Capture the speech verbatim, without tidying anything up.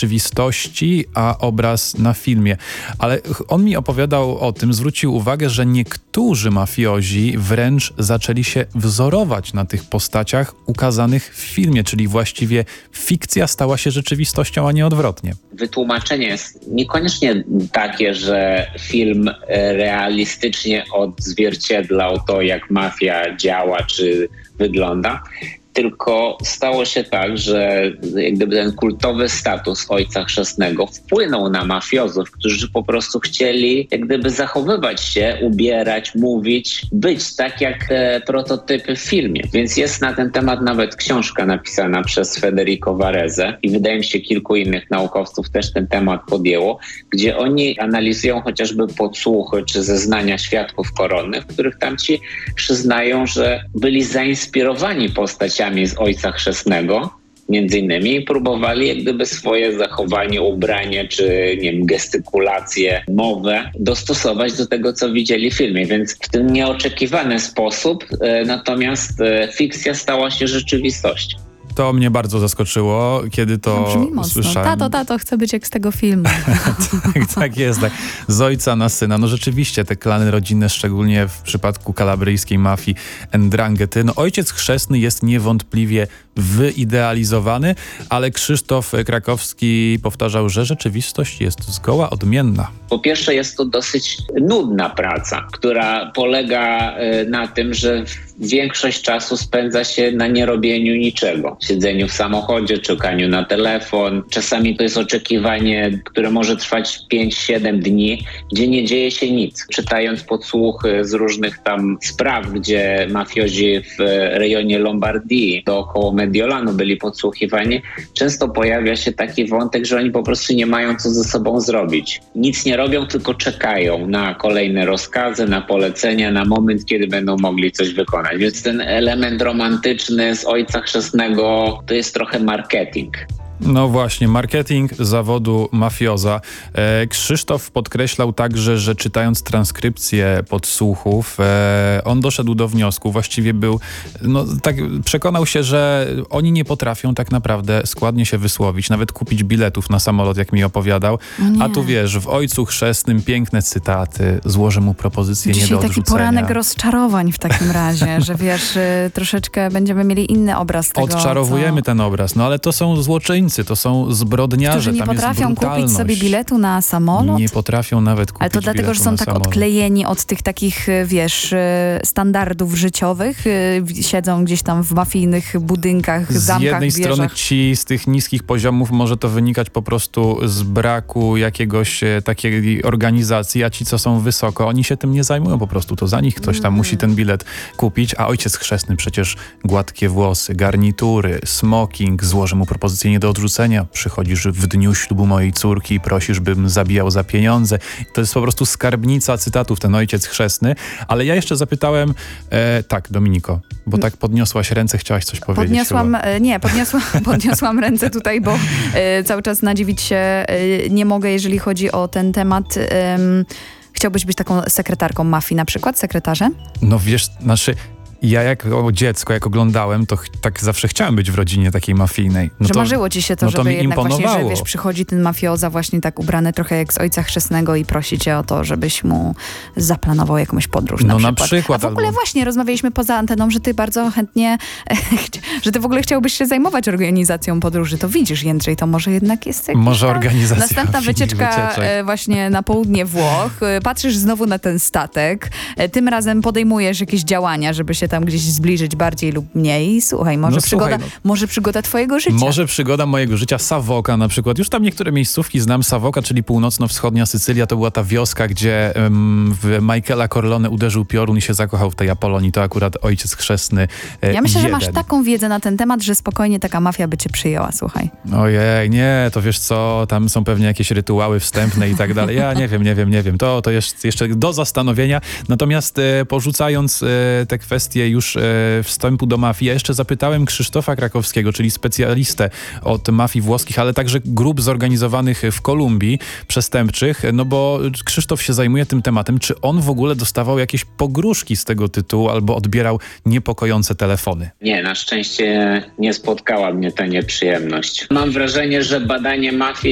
rzeczywistości, a obraz na filmie. Ale on mi opowiadał o tym, zwrócił uwagę, że niektórzy mafiozi wręcz zaczęli się wzorować na tych postaciach ukazanych w filmie, czyli właściwie fikcja stała się rzeczywistością, a nie odwrotnie. Wytłumaczenie jest niekoniecznie takie, że film realistycznie odzwierciedlał to, jak mafia działa czy wygląda, tylko stało się tak, że jak gdyby ten kultowy status Ojca Chrzestnego wpłynął na mafiozów, którzy po prostu chcieli jak gdyby zachowywać się, ubierać, mówić, być tak jak te prototypy w filmie. Więc jest na ten temat nawet książka napisana przez Federico Varese i wydaje mi się kilku innych naukowców też ten temat podjęło, gdzie oni analizują chociażby podsłuchy czy zeznania świadków koronnych, w których tam ci przyznają, że byli zainspirowani postaciami z Ojca Chrzestnego, między innymi, i próbowali jak gdyby swoje zachowanie, ubranie czy nie wiem, gestykulację, mowę dostosować do tego, co widzieli w filmie. Więc w ten nieoczekiwany sposób e, natomiast e, fikcja stała się rzeczywistością. To mnie bardzo zaskoczyło, kiedy to no, brzmi mocno. Słyszałem. Tato, tato, chcę być jak z tego filmu. tak, tak jest, tak. Z ojca na syna. No rzeczywiście te klany rodzinne, szczególnie w przypadku kalabryjskiej mafii Ndranghety. No ojciec chrzestny jest niewątpliwie wyidealizowany, ale Krzysztof Krakowski powtarzał, że rzeczywistość jest zgoła odmienna. Po pierwsze jest to dosyć nudna praca, która polega na tym, że większość czasu spędza się na nierobieniu niczego. Siedzeniu w samochodzie, czekaniu na telefon. Czasami to jest oczekiwanie, które może trwać pięć siedem dni, gdzie nie dzieje się nic. Czytając podsłuchy z różnych tam spraw, gdzie mafiozi w rejonie Lombardii dookoła Mediolanu byli podsłuchiwani, często pojawia się taki wątek, że oni po prostu nie mają co ze sobą zrobić. Nic nie robią, tylko czekają na kolejne rozkazy, na polecenia, na moment, kiedy będą mogli coś wykonać. Więc ten element romantyczny z Ojca Chrzestnego to jest trochę marketing. No właśnie, marketing zawodu mafioza. E, Krzysztof podkreślał także, że czytając transkrypcję podsłuchów, e, on doszedł do wniosku, właściwie był, no tak przekonał się, że oni nie potrafią tak naprawdę składnie się wysłowić, nawet kupić biletów na samolot, jak mi opowiadał. A tu wiesz, w Ojcu Chrzestnym piękne cytaty, złożę mu propozycję Dzisiaj nie do odrzucenia. taki poranek rozczarowań w takim razie, że wiesz, y, troszeczkę będziemy mieli inny obraz tego. Odczarowujemy co... ten obraz, no ale to są złoczyńcy, to są zbrodniarze, którzy nie tam potrafią jest kupić sobie biletu na samolot? Nie potrafią nawet kupić Ale to dlatego, że są tak samolot. odklejeni od tych takich, wiesz, standardów życiowych, siedzą gdzieś tam w mafijnych budynkach, z zamkach, jednej wieżach. strony ci z tych niskich poziomów może to wynikać po prostu z braku jakiegoś takiej organizacji, a ci, co są wysoko, oni się tym nie zajmują po prostu. To za nich ktoś tam mm. musi ten bilet kupić, a Ojciec Chrzestny przecież gładkie włosy, garnitury, smoking, złożę mu propozycję nie do odrzucenia. Przychodzisz w dniu ślubu mojej córki i prosisz, bym zabijał za pieniądze. To jest po prostu skarbnica cytatów, ten Ojciec Chrzestny. Ale ja jeszcze zapytałem, e, tak, Dominiko, bo tak podniosłaś ręce, chciałaś coś powiedzieć. Podniosłam, chyba. nie, podniosłam, podniosłam ręce tutaj, bo e, cały czas nadziwić się e, nie mogę, jeżeli chodzi o ten temat. E, chciałbyś być taką sekretarką mafii na przykład, sekretarzem? No wiesz, znaczy... Ja jako dziecko, jak oglądałem, to ch- tak zawsze chciałem być w rodzinie takiej mafijnej. No że to, marzyło ci się to, no żeby to mi jednak imponowało. właśnie, że wiesz, przychodzi ten mafioza właśnie tak ubrany trochę jak z Ojca Chrzestnego i prosi cię o to, żebyś mu zaplanował jakąś podróż na no przykład. na przykład. A w ogóle albo... właśnie rozmawialiśmy poza anteną, że ty bardzo chętnie, że ty w ogóle chciałbyś się zajmować organizacją podróży. To widzisz, Jędrzej, to może jednak jest jakiś Może organizacja następna wycieczka wycieczek. właśnie na południe Włoch. Patrzysz znowu na ten statek. Tym razem podejmujesz jakieś działania, żeby się tam gdzieś zbliżyć bardziej lub mniej. Słuchaj, może, No, przygoda, słuchaj, no. może przygoda twojego życia. Może przygoda mojego życia. Savoca na przykład. Już tam niektóre miejscówki znam. Savoca, czyli północno-wschodnia Sycylia, to była ta wioska, gdzie um, w Michaela Corleone uderzył piorun i się zakochał w tej Apolonii. To akurat Ojciec Chrzestny e, Ja myślę, jeden. że masz taką wiedzę na ten temat, że spokojnie taka mafia by cię przyjęła, słuchaj. Ojej, nie, to wiesz co, tam są pewnie jakieś rytuały wstępne i tak dalej. Ja nie wiem, nie wiem, nie wiem. To, to jest jeszcze do zastanowienia. Natomiast e, porzucając e, te kwestie już e, wstępu do mafii, ja jeszcze zapytałem Krzysztofa Krakowskiego, czyli specjalistę od mafii włoskich, ale także grup zorganizowanych w Kolumbii, przestępczych, no bo Krzysztof się zajmuje tym tematem. Czy on w ogóle dostawał jakieś pogróżki z tego tytułu albo odbierał niepokojące telefony? Nie, na szczęście nie spotkała mnie ta nieprzyjemność. Mam wrażenie, że badanie mafii